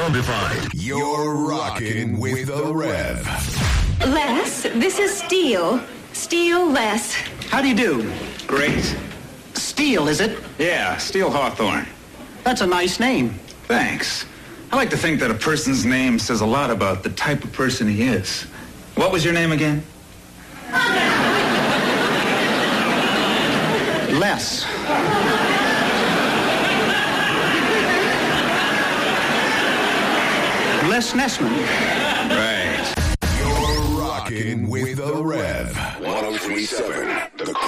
undefined. You're rocking with the Rev. Les, this is Steele. Steele Les. How do you do? Great. Steele, is it? Yeah, Steele Hawthorne. That's a nice name. Thanks. I like to think that a person's name says a lot about the type of person he is. What was your name again? Les. Les Nessman. Right. You're rocking with the Rev. 1037, the